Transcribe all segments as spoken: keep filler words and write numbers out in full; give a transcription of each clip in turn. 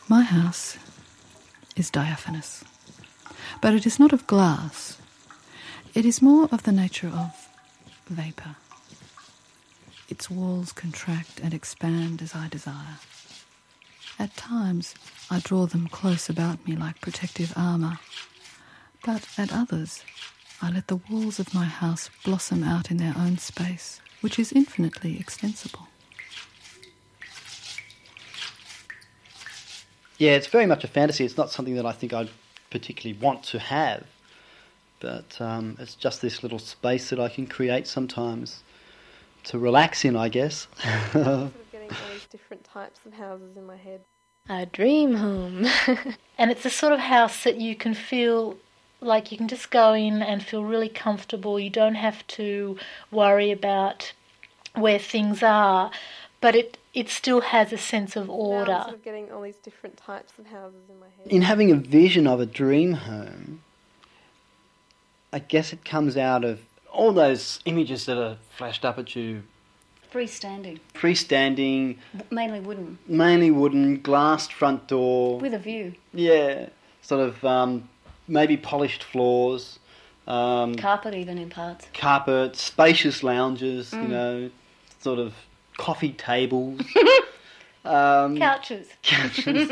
My house is diaphanous, but it is not of glass. It is more of the nature of vapour. Its walls contract and expand as I desire. At times, I draw them close about me like protective armour, but at others, I let the walls of my house blossom out in their own space, which is infinitely extensible. Yeah, it's very much a fantasy. It's not something that I think I'd particularly want to have, but um, it's just this little space that I can create sometimes to relax in, I guess. Sort of getting all these different types of houses in my head. A dream home. And it's the sort of house that you can feel like you can just go in and feel really comfortable. You don't have to worry about where things are, but it, it still has a sense of order. Now I'm sort of getting all these different types of houses in my head. In having a vision of a dream home, I guess it comes out of all those images that are flashed up at you. Freestanding. Freestanding. Mainly wooden. Mainly wooden, glassed front door. With a view. Yeah. Sort of um, maybe polished floors. Um, Carpet even in parts. Carpet, spacious lounges, Mm. you know, sort of coffee tables. um, Couches. Couches.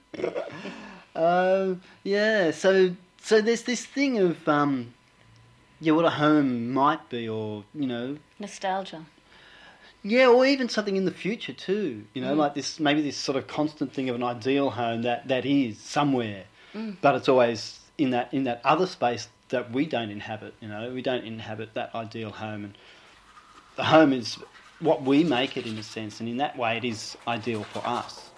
uh, yeah, so so there's this thing of, um, yeah, what a home might be, or, you know... Nostalgia. Yeah, or even something in the future too, you know, Mm. like this, maybe this sort of constant thing of an ideal home that, that is somewhere, Mm. but it's always in that in that other space that we don't inhabit, you know, we don't inhabit that ideal home, and the home is what we make it in a sense, and in that way it is ideal for us.